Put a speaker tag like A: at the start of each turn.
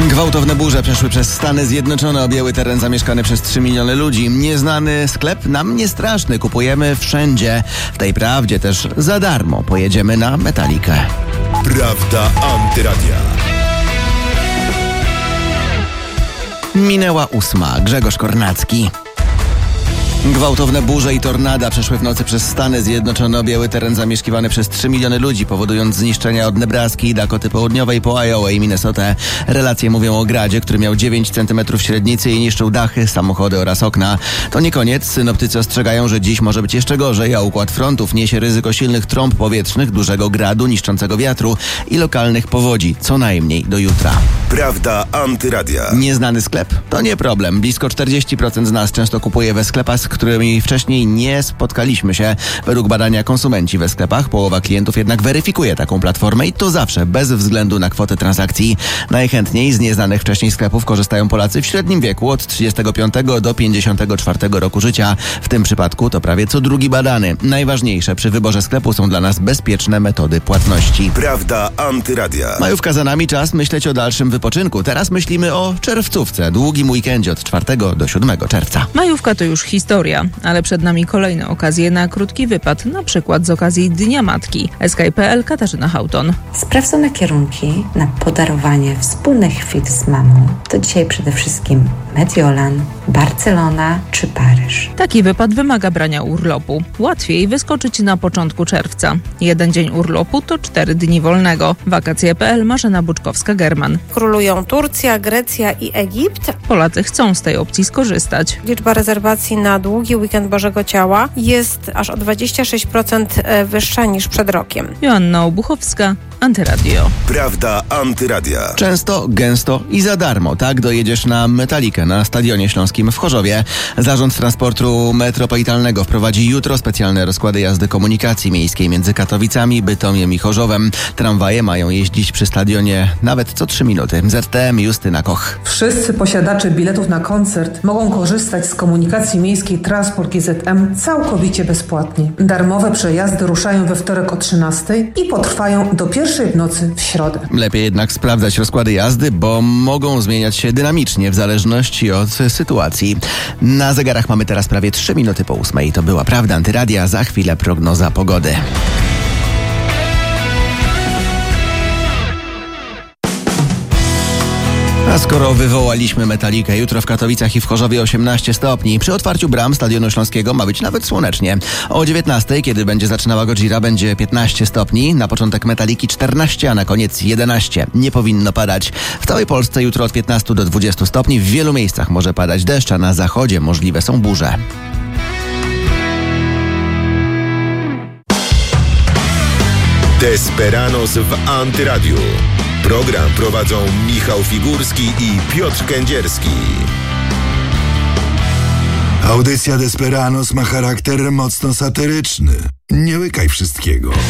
A: Gwałtowne burze przeszły przez Stany Zjednoczone, objęły teren zamieszkany przez 3 miliony ludzi. Nieznany sklep nam nie straszny, kupujemy wszędzie. W tej prawdzie też za darmo pojedziemy na Metalikę.
B: Prawda Antyradia.
A: Minęła 8. Grzegorz Kornacki. Gwałtowne burze i tornada przeszły w nocy przez Stany Zjednoczone, objęły teren zamieszkiwany przez 3 miliony ludzi, powodując zniszczenia od Nebraski, Dakoty Południowej po Iowa i Minnesotę. Relacje mówią o gradzie, który miał 9 cm średnicy i niszczył dachy, samochody oraz okna. To nie koniec. Synoptycy ostrzegają, że dziś może być jeszcze gorzej, a układ frontów niesie ryzyko silnych trąb powietrznych, dużego gradu, niszczącego wiatru i lokalnych powodzi, co najmniej do jutra.
B: Prawda Antyradia.
A: Nieznany sklep? To nie problem. Blisko 40% z nas często kupuje we sklepach, z którymi wcześniej nie spotkaliśmy się. Według badania Konsumenci we sklepach połowa klientów jednak weryfikuje taką platformę i to zawsze, bez względu na kwotę transakcji. Najchętniej z nieznanych wcześniej sklepów korzystają Polacy w średnim wieku od 35 do 54 roku życia. W tym przypadku to prawie co drugi badany. Najważniejsze przy wyborze sklepu są dla nas bezpieczne metody płatności.
B: Prawda Antyradia.
A: Majówka za nami, czas myśleć o dalszym wypoczynku. Teraz myślimy o czerwcówce, długim weekendzie od 4 do 7 czerwca.
C: Majówka to już historia, ale przed nami kolejne okazje na krótki wypad, na przykład z okazji Dnia Matki. SK.pl, Katarzyna Hauton.
D: Sprawdzone kierunki na podarowanie wspólnych chwil z mamą to dzisiaj przede wszystkim Mediolan, Barcelona czy Paryż.
C: Taki wypad wymaga brania urlopu. Łatwiej wyskoczyć na początku czerwca. 1 dzień urlopu to 4 dni wolnego. Wakacje.pl, Marzena Buczkowska-German.
E: Królują Turcja, Grecja i Egipt.
C: Polacy chcą z tej opcji skorzystać.
E: Liczba rezerwacji na długi weekend Bożego Ciała jest aż o 26% wyższa niż przed rokiem.
C: Joanna Obuchowska, Antyradio.
B: Prawda Antyradia.
A: Często, gęsto i za darmo. Tak dojedziesz na Metalikę na Stadionie Śląskim w Chorzowie. Zarząd Transportu Metropolitalnego wprowadzi jutro specjalne rozkłady jazdy komunikacji miejskiej między Katowicami, Bytomiem i Chorzowem. Tramwaje mają jeździć przy stadionie nawet co 3 minuty. ZTM, Justyna Koch.
F: Wszyscy posiadacze biletów na koncert mogą korzystać z komunikacji miejskiej Transport GZM całkowicie bezpłatnie. Darmowe przejazdy ruszają we wtorek o 13 i potrwają do 1 w nocy w środę.
A: Lepiej jednak sprawdzać rozkłady jazdy, bo mogą zmieniać się dynamicznie w zależności od sytuacji. Na zegarach mamy teraz prawie 3 minuty po 8. To była Prawda Antyradia. Za chwilę prognoza pogody. A skoro wywołaliśmy Metalikę, jutro w Katowicach i w Chorzowie 18 stopni. Przy otwarciu bram Stadionu Śląskiego ma być nawet słonecznie. O 19, kiedy będzie zaczynała Godzilla, będzie 15 stopni. Na początek Metaliki 14, a na koniec 11. Nie powinno padać. W całej Polsce jutro od 15 do 20 stopni. W wielu miejscach może padać deszcz, a na zachodzie możliwe są burze.
B: Desperanos w Antyradiu. Program prowadzą Michał Figurski i Piotr Kędzierski.
G: Audycja Desperanos ma charakter mocno satyryczny. Nie łykaj wszystkiego.